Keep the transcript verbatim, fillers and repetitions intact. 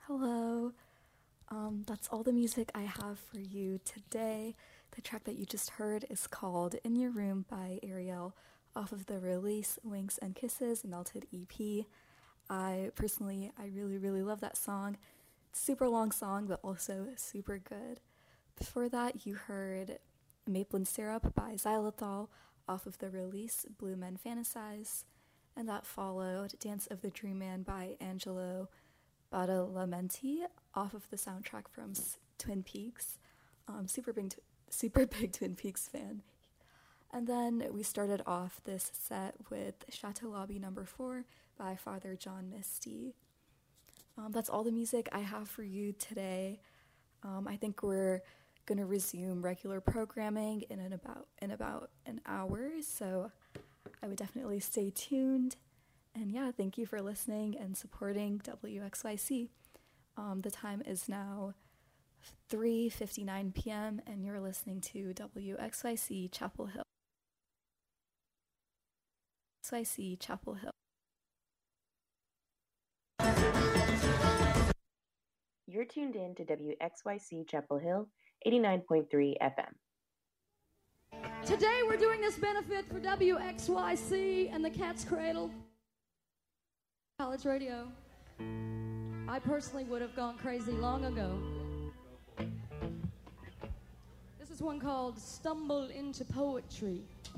Hello. Um, that's all the music I have for you today. The track that you just heard is called In Your Room by Ariel off of the release Winks and Kisses Melted E P. I personally, I really, really love that song. It's a super long song, but also super good. Before that, you heard Maple and Syrup by Xylithol off of the release Blue Men Fantasize. And that followed Dance of the Dream Man by Angelo Badalamenti off of the soundtrack from S- Twin Peaks. Um, super big, t- super big Twin Peaks fan. And then we started off this set with Chateau Lobby Number Four by Father John Misty. Um, that's all the music I have for you today. Um, I think we're gonna resume regular programming in an about in about an hour, so I would definitely stay tuned. And yeah, thank you for listening and supporting W X Y C. Um, the time is now three fifty-nine p.m. and you're listening to W X Y C Chapel Hill. X Y C Chapel Hill. You're tuned in to W X Y C Chapel Hill, eighty-nine point three F M. Today we're doing this benefit for W X Y C and the Cat's Cradle. College radio. I personally would have gone crazy long ago. This is one called Stumble into Poetry.